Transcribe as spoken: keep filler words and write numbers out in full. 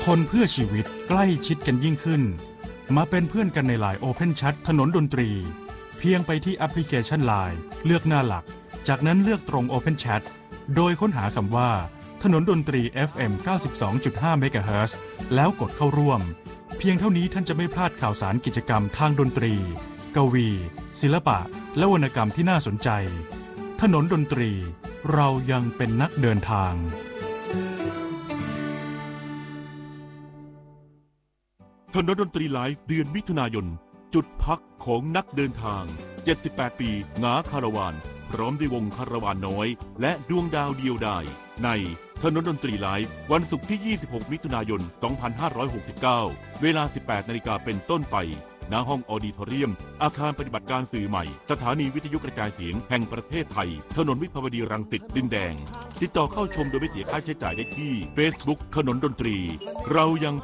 ทนเพื่อชีวิตใกล้ชิดกันยิ่งขึ้นมาเป็นเพื่อนกันใน ไลน์ Open Chat ถนนดนตรีเพียงไปที่แอปพลิเคชัน ไลน์ เลือกหน้าหลักจากนั้นเลือกตรง Open Chat โดยค้นหาคำว่าถนนดนตรี เอฟ เอ็ม เก้าสิบสองจุดห้า เมกะเฮิรตซ์ แล้วกดเข้าร่วมเพียงเท่านี้ท่านจะไม่พลาดข่าวสารกิจกรรมทางดนตรีกวีศิลปะและวรรณกรรมที่น่าสนใจถนนดนตรีเรายังเป็นนักเดินทางถนนดนตรีไลฟ์เดือนมิถุนายนจุดพักของนักเดินทางเจ็ดสิบแปดปีหงาคาราวานพร้อมด้วยวงคาราวานน้อยและดวงดาวเดียวดายในถนนดนตรีไลฟ์วันศุกร์ที่ยี่สิบหกมิถุนายนสองพันห้าร้อยหกสิบเก้าเวลา สิบแปดนาฬิกา นเป็นต้นไปณห้องออดิทอเรียมอาคารปฏิบัติการสื่อใหม่สถานีวิทยุกระจายเสียงแห่งประเทศไทยถนนวิภาวดีรังสิตดินแดงติดต่อเข้าชมโดยไม่เสียค่าใช้จ่ายได้ที่ Facebook ถนนดนตรีเรายัง